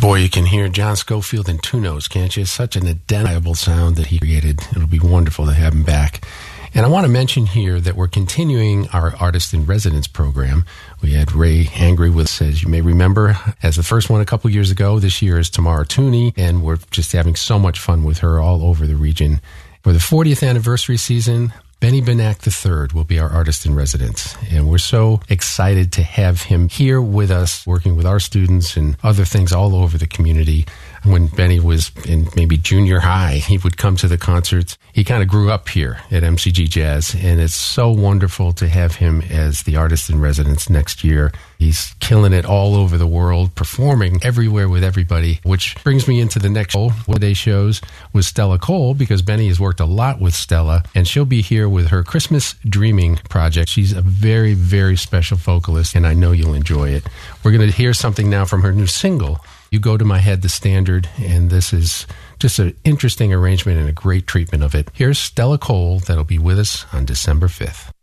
Boy, you can hear John Scofield in two notes, can't you? Such an identifiable sound that he created. It'll be wonderful to have him back. And I want to mention here that we're continuing our Artist in Residence program. We had Ray Angry with us, as you may remember, as the first one a couple years ago. This year is Tamara Tooney, and we're just having so much fun with her all over the region. For the 40th anniversary season, Benny Benack III will be our Artist in Residence, and we're so excited to have him here with us, working with our students and other things all over the community. When Benny was in maybe junior high, he would come to the concerts. He kind of grew up here at MCG Jazz, and it's so wonderful to have him as the Artist in Residence next year. He's killing it all over the world, performing everywhere with everybody, which brings me into the next day shows with Stella Cole, because Benny has worked a lot with Stella, and she'll be here with her Christmas Dreaming project. She's a very, very special vocalist, and I know you'll enjoy it. We're going to hear something now from her new single, You Go to My Head, the Standard, and this is just an interesting arrangement and a great treatment of it. Here's Stella Cole that'll be with us on December 5th.